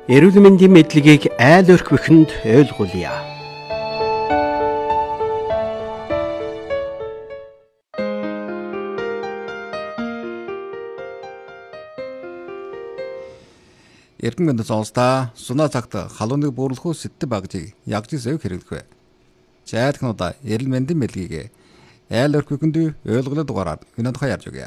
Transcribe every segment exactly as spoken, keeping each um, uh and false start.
Эрүүл мэндийн мэдлэгийг айл өрхвөхөнд ойлгуулъя. Эрдэнэ мэнд зоолста сунаа цагт халууныг бууруулах сэттэй багжийг ягж зөв хэрэглэх вэ. Жаадхнуудаа эрүүл мэндийн мэдлэгийг айл өрхвөхөнд ойлгуулах дугаараар өнөөдөр харж өгье.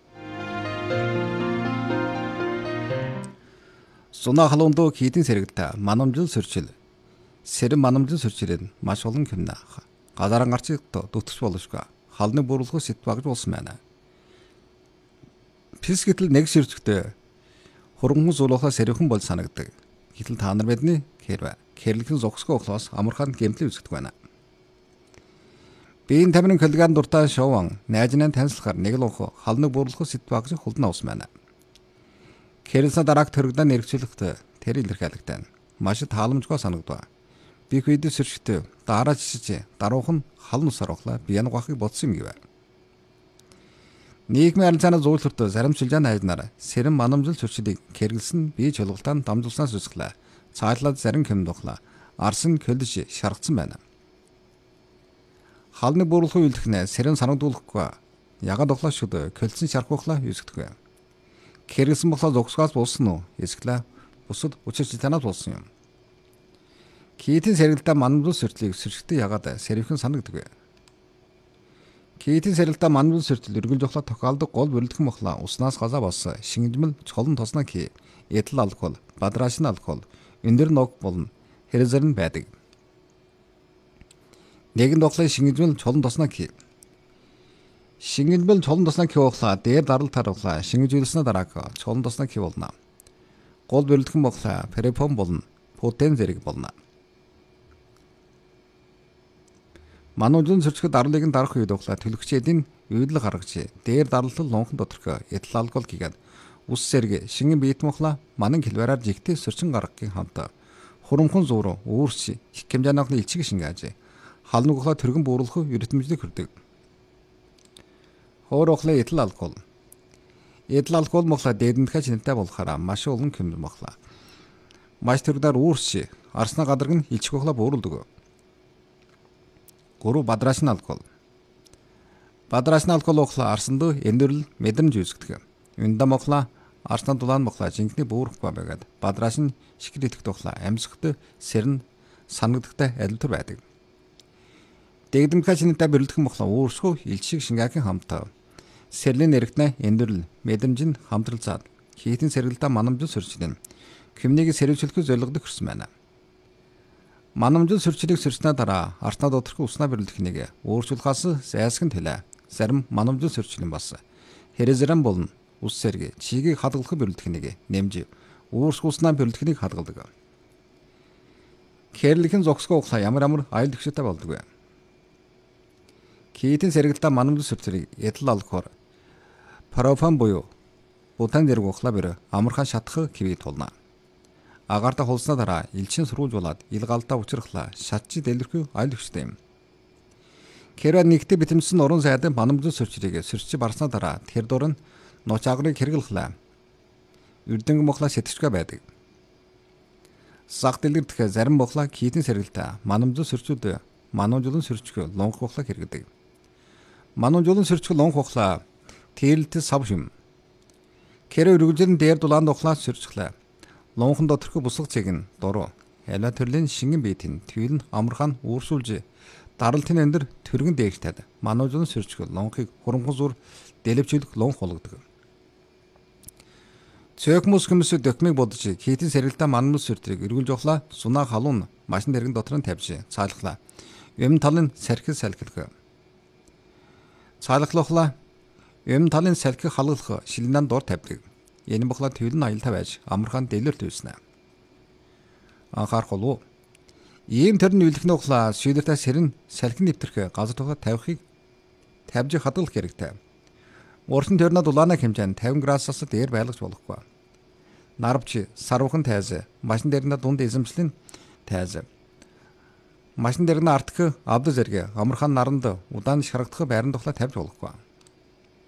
Сунаа халуунд хийдийн сэргэлтэ манамжил сөрчил. Сэрэн манамжил сөрчилэн маш олон хэмнэ. Газаран гарчид дутгч болошгүй. Халны бууруулах сэт багж болсон байна. Пис гэтэл нэг ширчгтэй хурган зулуухаа сэрхэн бол санагдаг. Гэтэл та нар бидний хэрвэ хэрлэгэн зогсгоо ухлаас амархан гэмтэл үзэгдэх байна. Биеийн тамирын коллаган дуртай шоуан найжнаа танилцахаар нэг л ухо халны бууруулах сэт багж хулдан авсан байна. Кэрэлсэн дарааг төрөгдөн нэрвчлэхт тэр илэрхийлэгдэн маш тааламжгүй санагдав. Би хэд сэрчтэй дараа жишиж даруухан халн усаар ухлаа биян гахыг бодсон юм гэв. Нийгмийн арилжааны зөвлөлтөд зарим шилжааны хайзнаар сэрэн манамжил сөрчлийг кэргэлсэн бие чулгалтаан дамжуулснаас үсглээ. Цаалаад зарим хэмд ухлаа. Арсан көлж шаргацсан байна. Халны бууруулахын үйлдэлнэ сэрэн санагдуулахгүй. Ягад ухлаа шүд көлцөн шархухлаа юусгдэггүй. Кэргэлсэн болохоор зогсгоос болсон уу? Эсвэл бусад учир шалтгаанаас болсон юм. Китийн сэргэлтэ манамжил сөрчлийг сэрчгтэй ягаад сэрвхэн санагддаг вэ? Китийн сэргэлтэ манамжил сөрчил эргүүлж ухлаа тохиолдог гол бүрэлдэхүүн мохлоо уснаас газаа болсон шингэжмэл чолон тосноо ки этил алкол, бадрашин алкол, өндөр ног болон хэрэгзэр нь байдаг. Нэгэн дохлын шингэжмэл чолон тосноо ки Шингэжмэл чолон тосноо ки ухлаа дээр дарал таруулаа шингэжүүлснэ дарааг чолон тосноо ки болно. Гол бүрэлдэхүүн мохлоо препон болно. Путен зэрэг болно. Мануужин сөрчгөд дарлыг нь дарах үед ухлаа төлөгчдийн үйдэл гаргаж дээр дарлал лонхон доторх этил алкол гигээд ус сэрэг шингэн биет мохлоо манан килвараар жигтэй сөрчин гаргагийн хамт хурамхан зууруу үүрч хэмжээний илчиг шингааж халныг ухлаа төргөн бууруулах эрдэмтдийг хүрдэг. Хоор ухлаа этил алкол. Этил алкол мохлоо дээдэнтхэ чинэлтэй болохаараа маш олон хэмнэн мохлоо. Маш төргөөр үүрч арснаа гадарг нь илчих ухлаа бууруулдаг. Гурав бадрашин алкол. Бадрашин алкол ухлаа арсанд эндэрл мэдрэмж үүсгдэг. Үндэм ухлаа арснаа дулаан мохлоо жинхний буурахгүй байгаад бадрашин шикэр итгэх ухлаа амьсгалт сэрн санагдахтай адилтар байдаг. Дэгдэмтхэ чинэлтэй бэрэлдэх мохлоо үүрсгүй илчиг шингаагийн хамтаа сэрлийн нэрэгтнэ эндэрл мэдрэмж нь хамтралцаад хийтийн сэргэлтэ манамжил сөрчлэн хэмнийг сэрвчлэхийг зорилгодог хүрсэн байна. Манамжил сөрчлийг сөрснөө дараа арснаа доторх уснаа бэрэлдэх нэг өөрчлөхөөс зайлсхын төлөө зарим манамжил сөрчлэн бас хэрэгзэрэн болон ус сэрэг чигийг хадгалах бэрэлдэх нэг нэмж өөрсөх уснаа бэрэлдэхнийг хадгалдаг. Кэрлэхэн зогсгоо ухлаа ямар ямар аюул төвшөтэй болдог вэ? Китийн сэргэлтэ манамжил сөрчлийг этил алкол парофан буюу бутан зэрэг ухлаа бэр амархан шатах кивийг тулна. Агаарта хулснаа дараа элчин сургуулжуулаад илгаалдаа учрахлаа шатчи дэлгэрхүү аюул төвштэй юм. Кэрэ нэгтэ битэмсэн уран сайдын манамжил сөрчлийг сөрчи барснаа дараа тэр дор нь нууц агрыг хэрэглэлээ. Үрдэнг мохлоо сэтгчгээ байдаг. Сах дэлгэрдэх зарим мохлоо китийн сэргэлтэ манамжил сөрчүүд мануужлан сөрчгөө лонх ухлаа хэрэгдэг. Мануужлан сөрчгөө лонх ухлаа тэлэлт сав юм. Кэрэ үргэлжлэн дээр дулаанд ухлаа сөрчглээ. Лонхон доторх бусгах цэг нь дуруу. Яла төрлийн шингэн биетийн твил нь амархан үүрсүүлж даралтын эндэр төргөн дээгтээд мануужлан сөрчгөө лонхыг хурамхан зур дэлгэвчлэх лонх болгодог. Цөөхмөс хүмүүсд докмыг бодож хийтийн сэргэлтэ манамжил сөртрийг эргүүлж ухлаа сунаа халуун машин дэргэн дотор нь тавьж цаалахлаа. Юм талын сархил салхилах. Цаалахлахлаа юм талын салхи халгалах шилнэн дор тавьдаг. Энэ бохла твил нь аялтаа байж амархан дэлгэрт үүснэ. Анхаарах болов. Ийм төрн үйлдэх нухлаа шийдвэртээ сэрэн салхин нэвтрэх газар тухай тавихыг тавьж хадгалах хэрэгтэй. Урсан төрнө дулаана хэмжээнд пятьдесят градусаас дээр байлгаж болохгүй. Нарвч сарвхан тайз машин дээрнэ дунд эзэмшлийн тайз. Машин дээрнэ артх авд зэрэг амархан наранд удаан шаргадах байран тухлаа тавьж болохгүй.